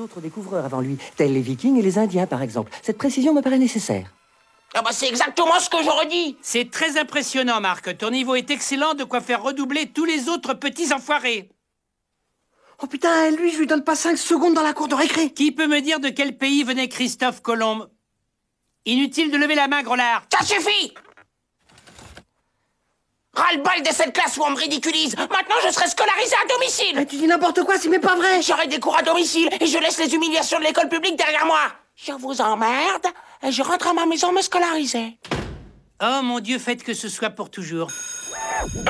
d'autres découvreurs avant lui, tels les Vikings et les Indiens, par exemple. Cette précision me paraît nécessaire. Ah bah c'est exactement ce que j'aurais dit. C'est très impressionnant, Marc. Ton niveau est excellent, de quoi faire redoubler tous les autres petits enfoirés. Oh putain, lui, je lui donne pas 5 secondes dans la cour de récré. Qui peut me dire de quel pays venait Christophe Colomb? Inutile de lever la main, Groslard. Ça suffit. Ras-le-bol de cette classe où on me ridiculise. Maintenant, je serai scolarisé à domicile. Mais tu dis n'importe quoi, c'est même pas vrai. J'aurai des cours à domicile et je laisse les humiliations de l'école publique derrière moi. Je vous emmerde et je rentre à ma maison me scolariser. Oh mon Dieu, faites que ce soit pour toujours.